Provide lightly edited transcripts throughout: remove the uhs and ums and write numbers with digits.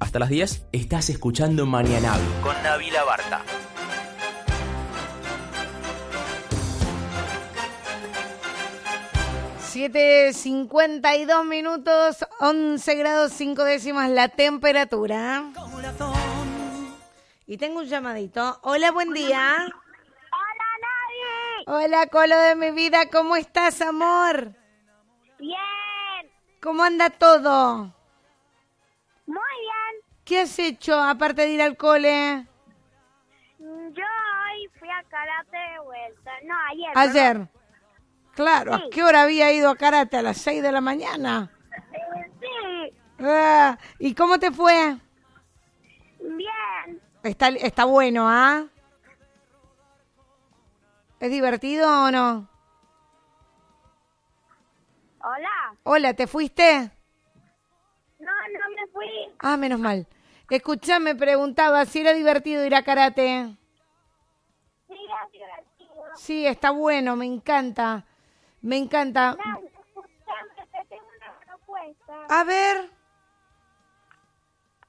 hasta las 10, estás escuchando Mañanavi con Nabila Barta. Siete 52 minutos, 11 grados 5 décimas la temperatura. Y tengo un llamadito. Hola, buen día. Hola, Navi. Hola, Colo de mi vida, ¿cómo estás, amor? Bien. ¿Cómo anda todo? Muy bien. ¿Qué has hecho aparte de ir al cole? Yo hoy fui a karate de vuelta. No, ayer. Ayer. Claro, ¿a Sí. qué hora había ido a karate? ¿A las 6 de la mañana? Sí. ¿Y cómo te fue? Bien. Está bueno, ¿ah? ¿Es divertido o no? Hola. Hola, ¿te fuiste? No me fui. Ah, menos mal. Escuchame, preguntaba si era divertido ir a karate. Sí, es divertido. Sí, está bueno, me encanta. Me encanta. No, escúchame, te tengo una propuesta. A ver. Sí,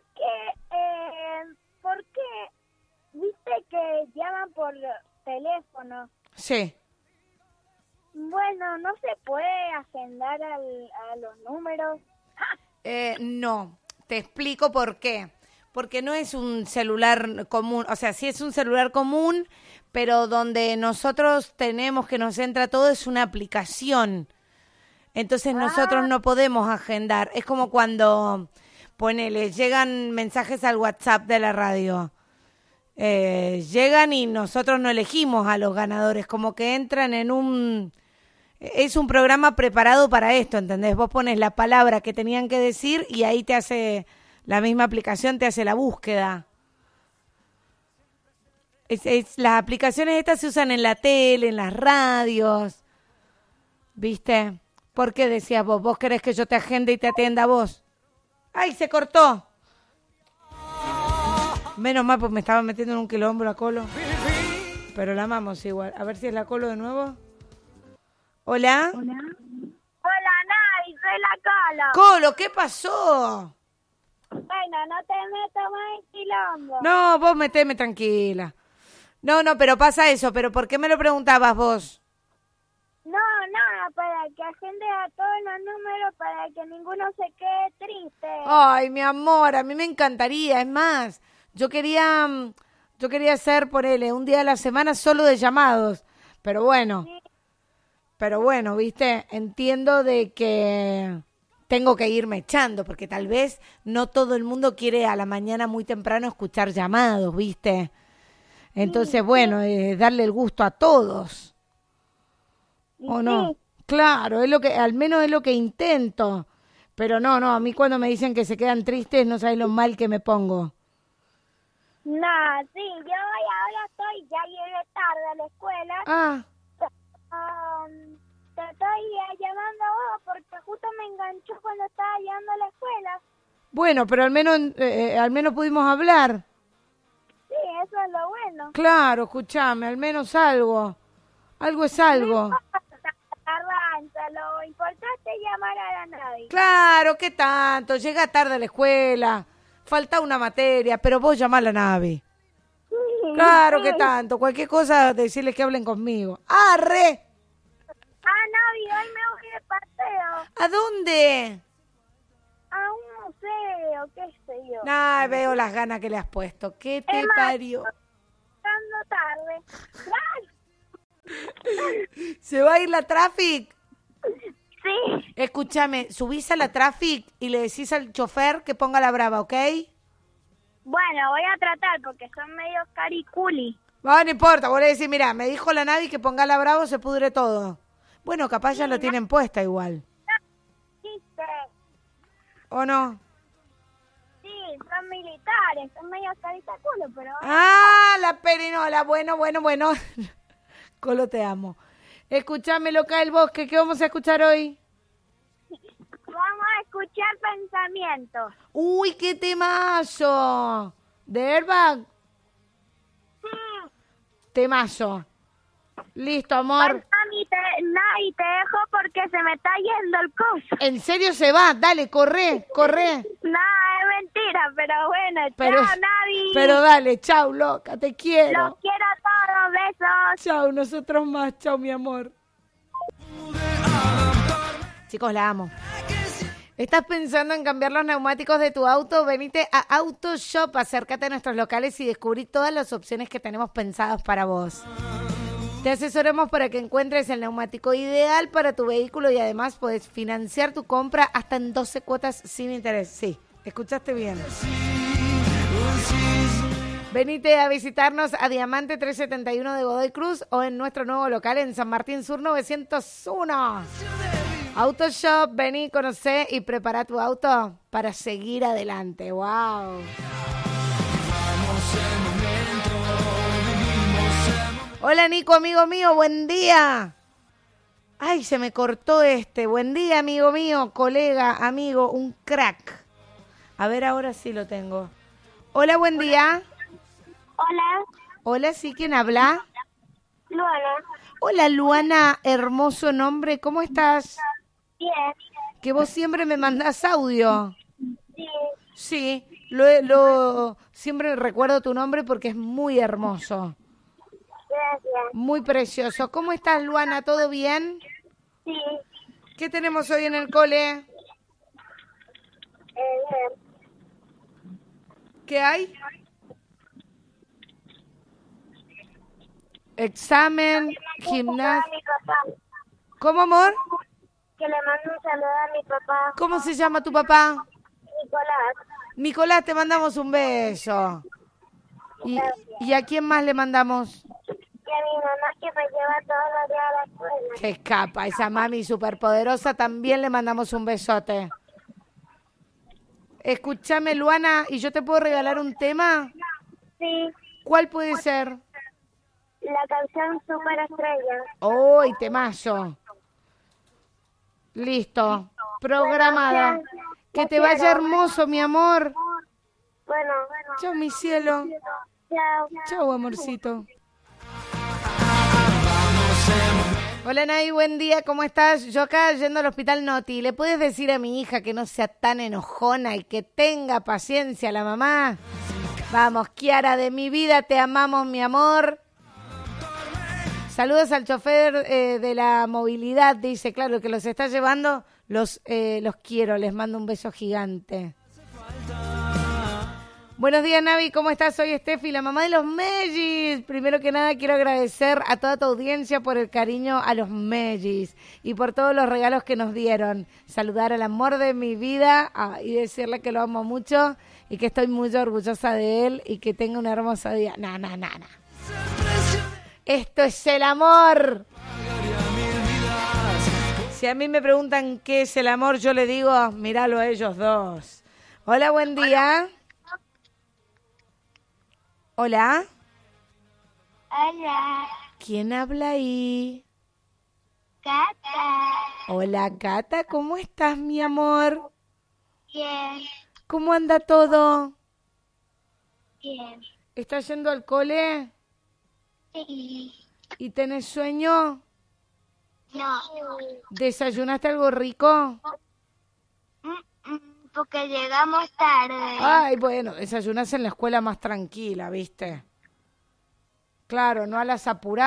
¿por qué? ¿Viste que llaman por teléfono? Sí. Bueno, ¿no se puede agendar a los números? No, te explico por qué. Porque no es un celular común, o sea, sí es un celular común, pero donde nosotros tenemos que nos entra todo es una aplicación. Entonces nosotros no podemos agendar. Es como cuando, ponele, llegan mensajes al WhatsApp de la radio. Llegan y nosotros no elegimos a los ganadores, como que entran en un... Es un programa preparado para esto, ¿entendés? Vos pones la palabra que tenían que decir y ahí te hace, la misma aplicación te hace la búsqueda. Las aplicaciones estas se usan en la tele, en las radios, ¿viste? ¿Por qué decías vos? ¿Vos querés que yo te agende y te atienda a vos? ¡Ay, se cortó! Menos mal, pues me estaba metiendo en un quilombo la Colo. Pero la amamos igual. A ver si es la Colo de nuevo. ¿Hola? Hola, Navi, soy la Colo. Colo, ¿qué pasó? Bueno, no te metas más en quilombo. No, vos meteme tranquila. No, pero pasa eso. ¿Pero por qué me lo preguntabas vos? No, nada, para que agende a todos los números para que ninguno se quede triste. Ay, mi amor, a mí me encantaría. Es más, yo quería hacer, ponele, un día a la semana solo de llamados. Pero bueno, ¿viste? Entiendo de que tengo que irme echando, porque tal vez no todo el mundo quiere a la mañana muy temprano escuchar llamados, ¿viste? Entonces, bueno, darle el gusto a todos. ¿O no? Sí. Claro, al menos es lo que intento. Pero no, a mí cuando me dicen que se quedan tristes, no sabes lo mal que me pongo. No, sí, yo ahora ya llegué tarde a la escuela. Ah, Te estoy llamando a vos porque justo me enganchó cuando estaba llegando a la escuela. bueno, pero al menos pudimos hablar. Sí, eso es lo bueno. Claro, escúchame, al menos algo. Algo es algo. Arranza, lo importante es llamar a la Navi. Claro, ¿qué tanto? Llega tarde a la escuela, falta una materia, pero vos llamá a la Navi. Claro, ¿qué tanto? Cualquier cosa, decirles que hablen conmigo. ¡Arre! Navi, hoy me voy de paseo ¿A dónde? a un museo, qué sé yo. Nah, veo las ganas que le has puesto. ¿Qué te Emma, parió? Llegando tarde. ¡Ay! ¿Se va a ir la traffic? Sí. Escúchame, subís a la traffic y le decís al chofer que ponga la brava, ¿ok? Bueno, voy a tratar porque son medio cariculi. No importa, vos le decís, mira, me dijo la Navi que ponga la brava o se pudre todo. Bueno, capaz ya lo tienen puesta igual. ¿Viste? ¿O no? Sí, son militares, son medio carita culo, pero... Ah, la perinola, bueno. Colo, te amo. Escuchame, loca del bosque, ¿qué vamos a escuchar hoy? Vamos a escuchar pensamientos. ¡Uy, qué temazo! ¿De Airbag? Sí. Temazo. Listo, amor. Y te dejo porque se me está yendo el coso. ¿En serio se va? Dale, corre. No, es mentira, pero bueno, Pero, chao, Navi. pero dale, chau, loca, te quiero. Los quiero a todos, besos. Chau, nosotros más, chau, mi amor. Chicos, la amo. ¿Estás pensando en cambiar los neumáticos de tu auto? Venite a AutoShop, acércate a nuestros locales y descubrí todas las opciones que tenemos pensadas para vos. Te asesoramos para que encuentres el neumático ideal para tu vehículo y además podés financiar tu compra hasta en 12 cuotas sin interés. Sí, escuchaste bien. Venite a visitarnos a Diamante 371 de Godoy Cruz o en nuestro nuevo local en San Martín Sur 901. AutoShop, vení, conocé y prepara tu auto para seguir adelante. ¡Wow! Hola, Nico, amigo mío, buen día. Ay, se me cortó este. Buen día, amigo mío, colega, amigo, un crack. A ver, ahora sí lo tengo. Hola, buen día. Hola, Hola, ¿sí? ¿Quién habla? Luana. Hola, Luana, hermoso nombre, ¿cómo estás? Bien. Que vos siempre me mandás audio. Sí. Sí, siempre recuerdo tu nombre porque es muy hermoso, Gracias. muy precioso. ¿Cómo estás, Luana? ¿Todo bien? Sí. ¿Qué tenemos hoy en el cole? Bien. ¿Qué hay? Examen, gimnasia. A mi papá. ¿Cómo, amor? Que le mando un saludo a mi papá. ¿Cómo se llama tu papá? Nicolás. Nicolás, te mandamos un beso. ¿Y a quién más le mandamos? Y a mi mamá que me lleva todos los días a la escuela. Qué escapa, esa mami superpoderosa, también le mandamos un besote. Escúchame, Luana, ¿y yo te puedo regalar un tema? Sí. ¿Cuál puede ser? La canción Superestrella. ¡Uy, temazo! Listo, programada. Que te vaya hermoso, mi amor. Bueno. Chao, mi cielo. Chao. Chao, amorcito. Hola, Nay, buen día, ¿cómo estás? Yo acá yendo al hospital Noti. ¿Le puedes decir a mi hija que no sea tan enojona y que tenga paciencia la mamá? Vamos, Kiara, de mi vida te amamos, mi amor. Saludos al chofer de la movilidad, dice, claro, que los está llevando, los quiero, les mando un beso gigante. Buenos días, Navi, ¿cómo estás? Soy Steffi, la mamá de los Mellis. Primero que nada, quiero agradecer a toda tu audiencia por el cariño a los Mellis y por todos los regalos que nos dieron. Saludar al amor de mi vida y decirle que lo amo mucho y que estoy muy orgullosa de él y que tenga un hermoso día. No. Esto es el amor. Si a mí me preguntan qué es el amor, yo le digo, míralo a ellos dos. Hola, buen día. Hola. Hola. ¿Quién habla ahí? Cata. Hola, Cata, ¿cómo estás, mi amor? Bien. ¿Cómo anda todo? Bien. ¿Estás yendo al cole? Sí. ¿Y tenés sueño? No. ¿Desayunaste algo rico? Porque llegamos tarde. Ay, bueno, desayunás en la escuela más tranquila, ¿viste? Claro, no a las apuradas.